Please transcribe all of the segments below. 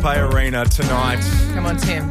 Pay Arena tonight. Come on, Tim.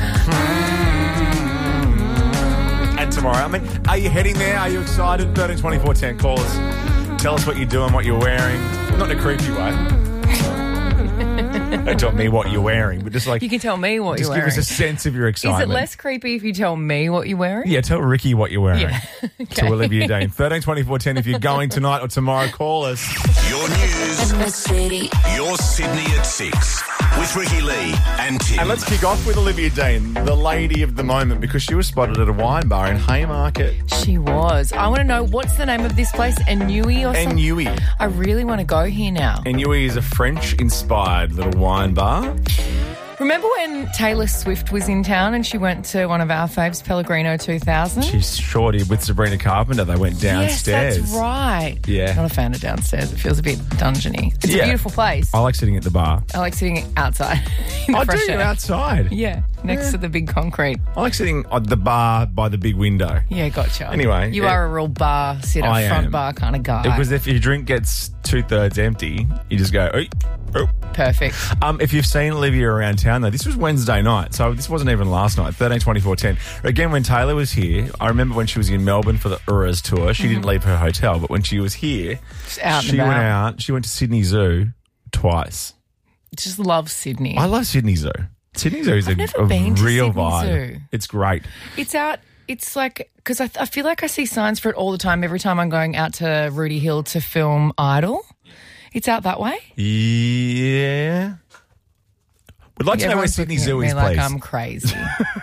And tomorrow. I mean, are you heading there? Are you excited? 13 24 10. Call us. Tell us what you're doing, what you're wearing. Not in a creepy way. Don't tell me what you're wearing, but just like... You can tell me what you're wearing. Just give us a sense of your excitement. Is it less creepy if you tell me what you're wearing? Yeah, tell Ricky what you're wearing. Yeah. Okay. To Olivia Dean. 13 24 10. If you're going tonight or tomorrow, call us. Your news. Your Sydney at 6 with Ricky Lee and Tim. And let's kick off with Olivia Dean, the lady of the moment, because she was spotted at a wine bar in Haymarket. She was. I want to know, what's the name of this place? Ennui or something? Ennui. I really want to go here now. Ennui is a French-inspired little wine bar. Remember when Taylor Swift was in town and she went to one of our faves, Pellegrino 2000? She's shorty with Sabrina Carpenter. They went downstairs. Yes, that's right. Yeah. Not a fan of downstairs. It feels a bit dungeony. It's a beautiful place. I like sitting at the bar. I like sitting outside. In the I fresh do, air. outside. Yeah, next to the big concrete. I like sitting at the bar by the big window. Yeah, gotcha. Anyway, You are a real bar sitter, I front am. bar kind of guy. Because if your drink gets 2/3 empty, you just go, "Oi, oh." Perfect. If you've seen Olivia around town, though, this was Wednesday night, so this wasn't even last night, 13 24 10. Again, when Taylor was here, I remember when she was in Melbourne for the Eras tour, she didn't leave her hotel, but when she was here, Just out and she went about. out, she went to Sydney Zoo twice. Just love Sydney. I love Sydney Zoo. Sydney Zoo is a never been to real Sydney vibe. Zoo. It's great. It's out. It's like, because I feel like I see signs for it all the time. Every time I'm going out to Rudy Hill to film Idol, it's out that way. Yeah. Would like to know where Everyone's Sydney looking Zoo at is, me like please. I'm crazy.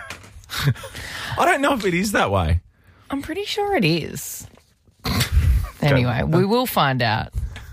I don't know if it is that way. I'm pretty sure it is. Anyway, we will find out.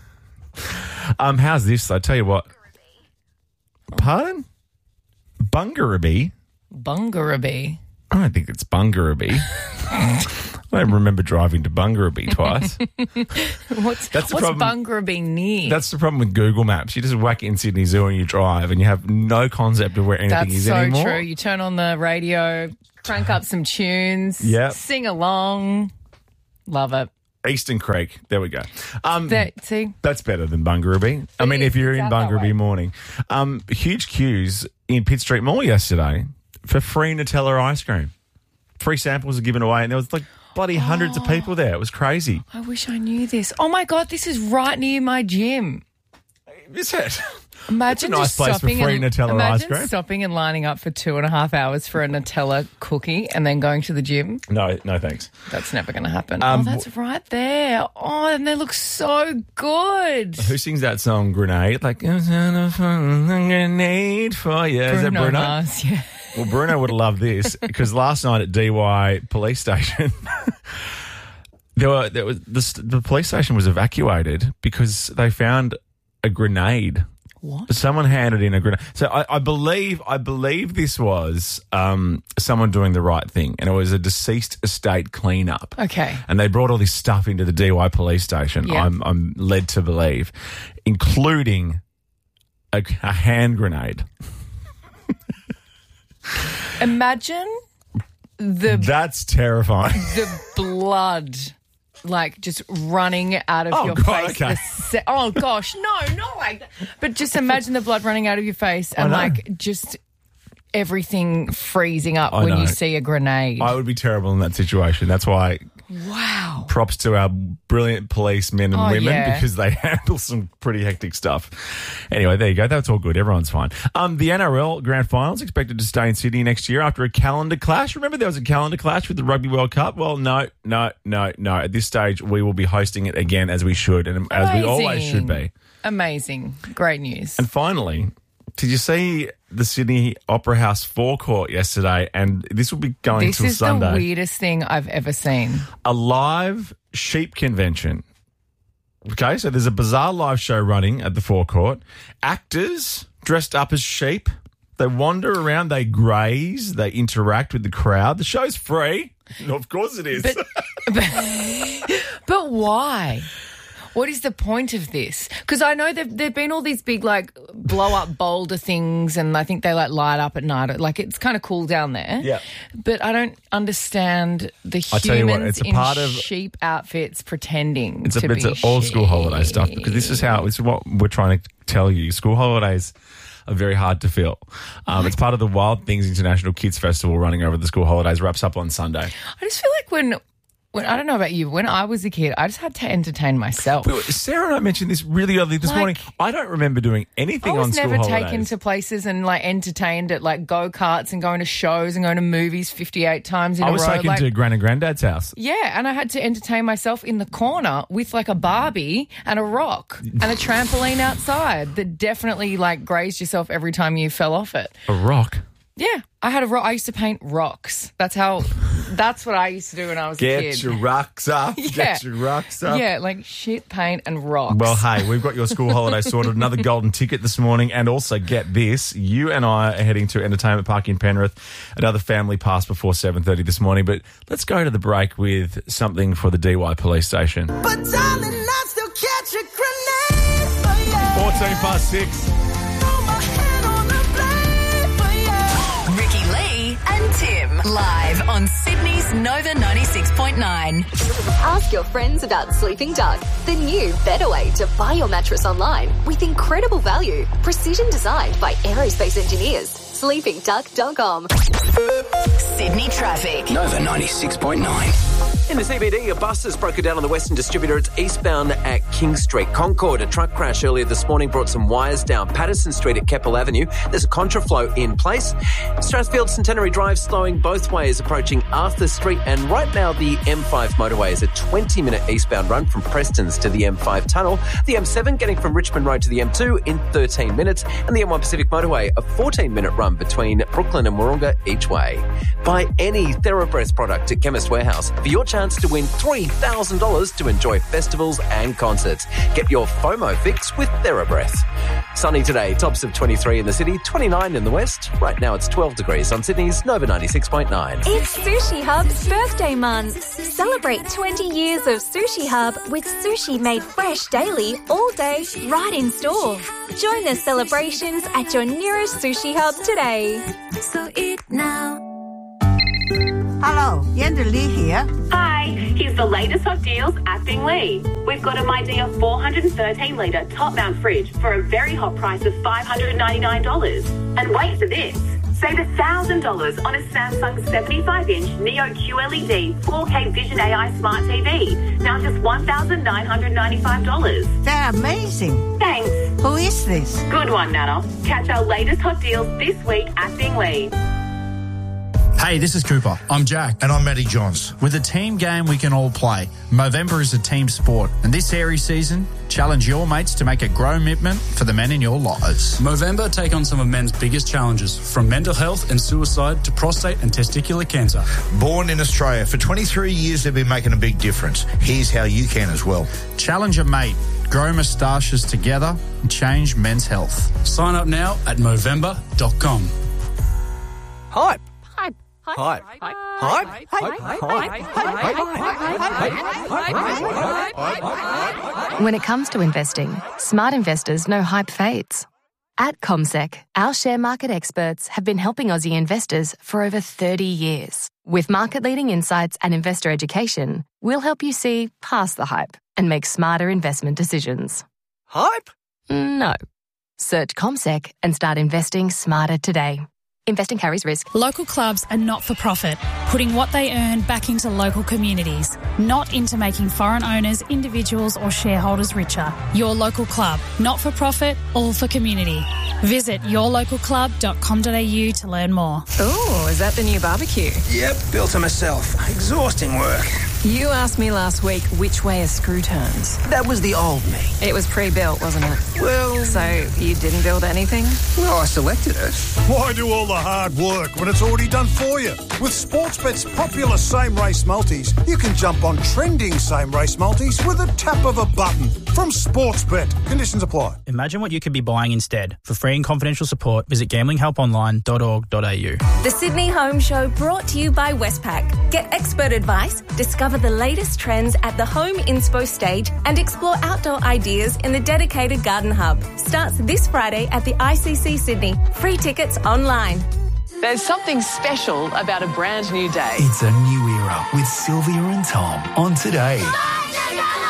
How's this? I tell you what. Pardon? Bungarabee? Bungarabee. I don't think it's Bungarabee. I don't remember driving to Bungarabee twice. What's problem. Bungarabee near? That's the problem with Google Maps. You just whack in Sydney Zoo and you drive and you have no concept of where anything That's is so anymore. true. You turn on the radio, crank up some tunes, Yep. sing along. Love it. Eastern Creek. There we go. See? That's better than Bungarabee. I mean, if you're in out that way. Bungarabee morning. Huge queues in Pitt Street Mall yesterday for free Nutella ice cream. Free samples were given away and there was like bloody hundreds of people there. It was crazy. I wish I knew this. Oh, my God, this is right near my gym. Is it? Imagine It's a nice just place for stopping free and, Nutella ice imagine cream. stopping and lining up for 2.5 hours for a Nutella cookie and then going to the gym. No, thanks. That's never going to happen. Oh, that's right there. Oh, and they look so good. Who sings that song, Grenade? Like, "It's a grenade for you." Is that Bruno? Mars, yeah. Well, Bruno would have loved this because last night at DY police station, the police station was evacuated because they found a grenade. What? Someone handed in a grenade. So I believe this was someone doing the right thing, and it was a deceased estate cleanup. Okay. And they brought all this stuff into the DY police station. Yeah. I'm led to believe, including a hand grenade. Imagine That's terrifying. the blood, like, just running out of Oh, your God, face. okay. Oh, gosh. No, not like that. But just imagine the blood running out of your face and, know. like, just everything freezing up I when you know. see a grenade. I would be terrible in that situation. That's why Wow. props to our brilliant policemen and Oh, women yeah. because they handle some pretty hectic stuff. Anyway, there you go. That's all good. Everyone's fine. The NRL Grand Finals expected to stay in Sydney next year after a calendar clash. Remember there was a calendar clash with the Rugby World Cup? Well, no. At this stage, we will be hosting it again as we should and as we always should be. Amazing. Great news. And finally, did you see the Sydney Opera House forecourt yesterday? And this will be going This till is Sunday. the weirdest thing I've ever seen. A live sheep convention. Okay, so there's a bizarre live show running at the forecourt. Actors dressed up as sheep. They wander around, they graze, they interact with the crowd. The show's free. Of course it is. But why? What is the point of this? Because I know there've been all these big, like, blow-up boulder things and I think they, like, light up at night. Like, it's kind of cool down there. Yeah. But I don't understand the I tell you what, humans it's a in part of- sheep outfits pretending It's to be old school holiday stuff because this is what we're trying to tell you. School holidays are very hard to fill. It's part of the Wild Things International Kids Festival running over the school holidays. Wraps up on Sunday. I just feel like when I don't know about you, when I was a kid, I just had to entertain myself. Sarah and I mentioned this really early this morning. I don't remember doing anything on school holidays. I was never taken to places and like entertained at like go-karts and going to shows and going to movies 58 times in a row. I was taken to Gran and Granddad's house. Yeah, and I had to entertain myself in the corner with like a Barbie and a rock and a trampoline outside that definitely like grazed yourself every time you fell off it. A rock? Yeah, I had a rock. I used to paint rocks. That's what I used to do when I was a kid. Get your rocks up. Yeah. Get your rocks up. Yeah, like shit, paint and rocks. Well, hey, we've got your school holiday sorted. Another golden ticket this morning. And also, get this, you and I are heading to Entertainment Park in Penrith. Another family pass before 7:30 this morning. But let's go to the break with something for the DY police station. But darling, I still catch a grenade for you. 14 past 6. And Tim, live on Sydney's Nova 96.9. Ask your friends about Sleeping Duck, the new better way to buy your mattress online with incredible value. Precision designed by aerospace engineers. SleepingDuck.com. Sydney traffic. Nova 96.9. In the CBD, a bus has broken down on the Western Distributor. It's eastbound at King Street. Concord, a truck crash earlier this morning brought some wires down Patterson Street at Keppel Avenue. There's a contraflow in place. Strathfield Centenary Drive slowing both ways approaching Arthur Street. And right now, the M5 motorway is a 20-minute eastbound run from Prestons to the M5 tunnel. The M7 getting from Richmond Road to the M2 in 13 minutes. And the M1 Pacific motorway, a 14-minute run between Brooklyn and Wahroonga each way. Buy any TheraBreath product at Chemist Warehouse for your chance to win $3,000 to enjoy festivals and concerts. Get your FOMO fix with TheraBreath. Sunny today, tops of 23 in the city, 29 in the west. Right now it's 12 degrees on Sydney's Nova 96.9. It's Sushi Hub's birthday month. Celebrate 20 years of Sushi Hub with sushi made fresh daily, all day, right in store. Join the celebrations at your nearest Sushi Hub today. So eat now. Hello, Yenda Lee here. Hi, here's the latest hot deals at Binglee. We've got a MyDear 413-litre top-mount fridge for a very hot price of $599. And wait for this. Save $1,000 on a Samsung 75-inch Neo QLED 4K Vision AI Smart TV. Now just $1,995. They're amazing. Thanks. Who is this? Good one, Nana. Catch our latest hot deals this week at Binglee. Hey, this is Cooper. I'm Jack. And I'm Matty Johns. With a team game we can all play, Movember is a team sport. And this Aries season, challenge your mates to make a grow commitment for the men in your lives. Movember take on some of men's biggest challenges, from mental health and suicide to prostate and testicular cancer. Born in Australia, for 23 years they've been making a big difference. Here's how you can as well. Challenge a mate, grow moustaches together, and change men's health. Sign up now at Movember.com. Hype. Hype. When it comes to investing, smart investors know hype fades. At CommSec, our share market experts have been helping Aussie investors for over 30 years. With market-leading insights and investor education, we'll help you see past the hype and make smarter investment decisions. Hype? No. Search CommSec and start investing smarter today. Investing carries risk. Local clubs are not-for-profit, putting what they earn back into local communities, not into making foreign owners, individuals or shareholders richer. Your local club, not-for-profit, all for community. Visit yourlocalclub.com.au to learn more. Oh, is that the new barbecue? Yep, built it myself. Exhausting work. You asked me last week which way a screw turns. That was the old me. It was pre-built, wasn't it? Well... So you didn't build anything? Well, I selected it. Why do all the hard work when it's already done for you? With Sportsbet's popular same-race multis, you can jump on trending same-race multis with a tap of a button. From Sportsbet. Conditions apply. Imagine what you could be buying instead. For free and confidential support, visit gamblinghelponline.org.au. The Sydney Home Show brought to you by Westpac. Get expert advice, discover the latest trends at the Home Inspo stage and explore outdoor ideas in the dedicated Garden Hub. Starts this Friday at the ICC Sydney. Free tickets online. There's something special about a brand new day. It's a new era with Sylvia and Tom on Today.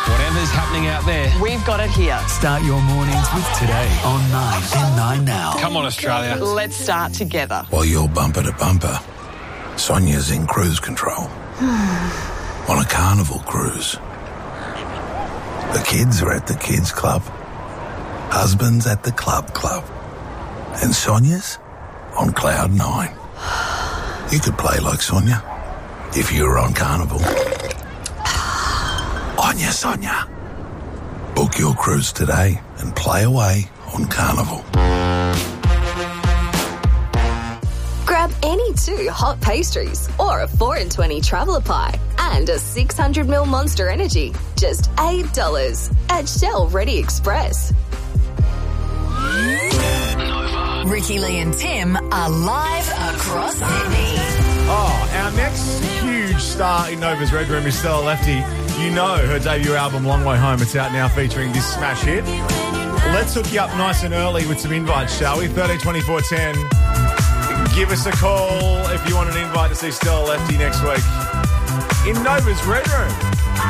Whatever's happening out there, We've got it here. Start your mornings with Today on 9 and 9 Now. come on, Australia. Let's start together. While you're bumper to bumper, Sonia's in cruise control. On a carnival cruise. The kids are at the kids club. Husband's at the club. And Sonia's on cloud 9. You could play like Sonia if you were on Carnival. On ya, Sonia. Book your cruise today and play away on Carnival. Grab any 2 hot pastries or a 4 in 20 traveller pie and a 600ml Monster Energy. Just $8 at Shell Ready Express. Ricky Lee and Tim are live across Sydney. Oh, our next huge star in Nova's Red Room is Stella Lefty. You know her debut album, Long Way Home. It's out now featuring this smash hit. Let's hook you up nice and early with some invites, shall we? 13 24 10. Give us a call if you want an invite to see Stella Lefty next week in Nova's Red Room.